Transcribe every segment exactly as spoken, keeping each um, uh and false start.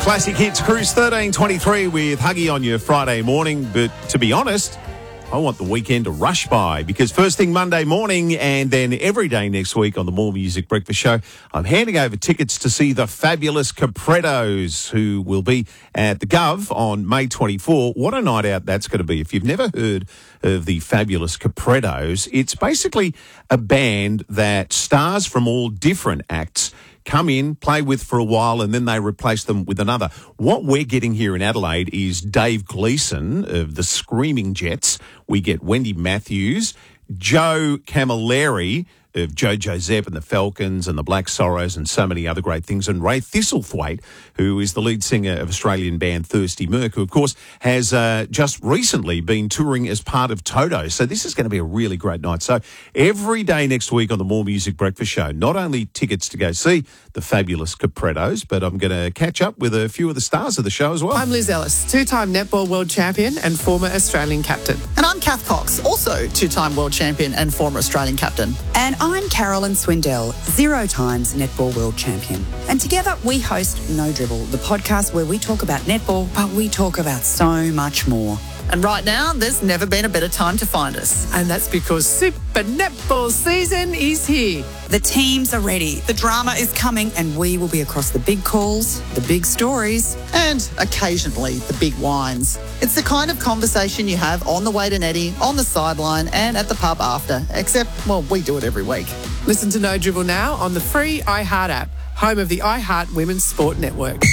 Classic Hits Cruise thirteen twenty-three with Huggy on your Friday morning. But to be honest, I want the weekend to rush by because first thing Monday morning and then every day next week on the More Music Breakfast Show, I'm handing over tickets to see the fabulous Caprettos, who will be at the Gov on May twenty-fourth. What a night out that's going to be. If you've never heard of the fabulous Caprettos, it's basically a band that stars from all different acts come in, play with for a while, and then they replace them with another. What we're getting here in Adelaide is Dave Gleeson of the Screaming Jets. We get Wendy Matthews, Joe Camilleri of Jojo Zep and the Falcons and the Black Sorrows and so many other great things, and Ray Thistlethwaite, who is the lead singer of Australian band Thirsty Merc, who, of course, has uh, just recently been touring as part of Toto. So this is going to be a really great night. So every day next week on the More Music Breakfast Show, not only tickets to go see the fabulous Caprettos, but I'm going to catch up with a few of the stars of the show as well. I'm Liz Ellis, two-time netball world champion and former Australian captain. And I'm Kath Cox, also two-time world champion and former Australian captain. And I'm Carolyn Swindell, zero times netball world champion. And together we host No Dribble, the podcast where we talk about netball, but we talk about so much more. And right now, there's never been a better time to find us. And that's because Super Netball season is here. The teams are ready, the drama is coming, and we will be across the big calls, the big stories. And occasionally, the big wines. It's the kind of conversation you have on the way to Netty, on the sideline, and at the pub after. Except, well, we do it every week. Listen to No Dribble now on the free iHeart app, home of the iHeart Women's Sport Network.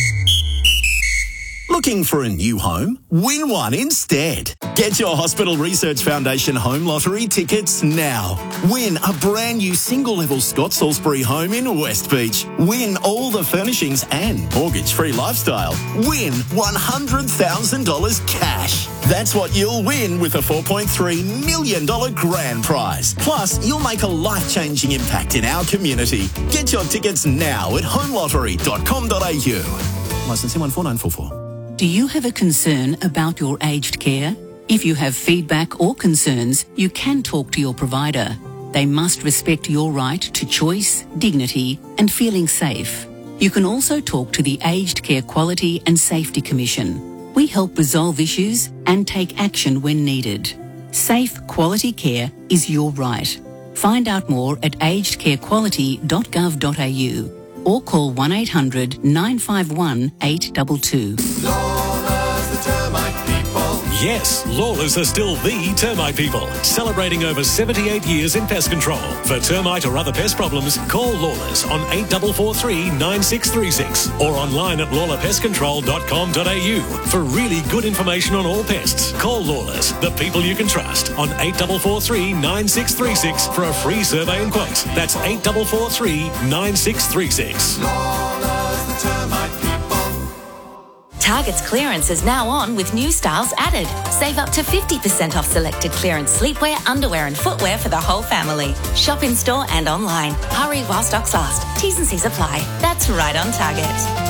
Looking for a new home? Win one instead. Get your Hospital Research Foundation Home Lottery tickets now. Win a brand new single-level Scott Salisbury home in West Beach. Win all the furnishings and mortgage-free lifestyle. Win one hundred thousand dollars cash. That's what you'll win with a four point three million dollars grand prize. Plus, you'll make a life-changing impact in our community. Get your tickets now at home lottery dot com dot a u. Licensing one four nine four four. Do you have a concern about your aged care? If you have feedback or concerns, you can talk to your provider. They must respect your right to choice, dignity, and feeling safe. You can also talk to the Aged Care Quality and Safety Commission. We help resolve issues and take action when needed. Safe, quality care is your right. Find out more at aged care quality dot gov dot a u or call one eight hundred nine five one eight two two. Lawless, the termite people. Yes, Lawless are still the termite people, celebrating over seventy-eight years in pest control. For termite or other pest problems, call Lawless on eight four four three nine six three six or online at lawler pest control dot com dot a u. For really good information on all pests, call Lawless, the people you can trust, on eight four four three nine six three six for a free survey and quote. That's eight four four three nine six three six. Lawless, the termite people. Target's clearance is now on with new styles added. Save up to fifty percent off selected clearance sleepwear, underwear and footwear for the whole family. Shop in store and online. Hurry while stocks last. T's and C's apply. That's right on Target.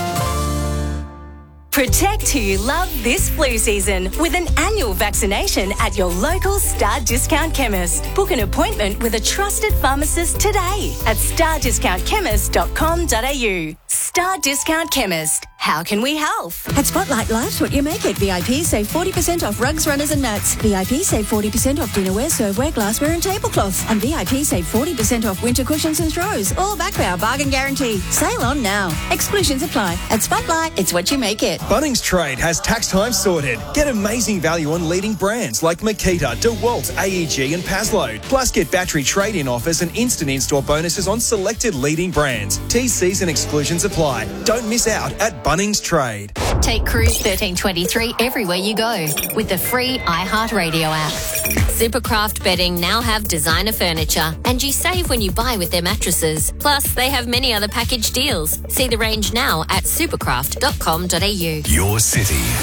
Protect who you love this flu season with an annual vaccination at your local Star Discount Chemist. Book an appointment with a trusted pharmacist today at star discount chemist dot com dot a u. Star Discount Chemist. How can we help? At Spotlight, life's what you make it. V I P save forty percent off rugs, runners and mats. V I P save forty percent off dinnerware, serveware, glassware and tablecloths. And V I P save forty percent off winter cushions and throws. All backed by our bargain guarantee. Sale on now. Exclusions apply. At Spotlight, it's what you make it. Bunnings Trade has tax time sorted. Get amazing value on leading brands like Makita, DeWalt, A E G and Pasload. Plus get battery trade-in offers and instant in-store bonuses on selected leading brands. T Cs and exclusions apply. Don't miss out at Bunnings Trade. Take Cruise thirteen twenty-three everywhere you go with the free iHeartRadio app. Supercraft Bedding now have designer furniture, and you save when you buy with their mattresses. Plus, they have many other package deals. See the range now at supercraft dot com dot a u. Your city.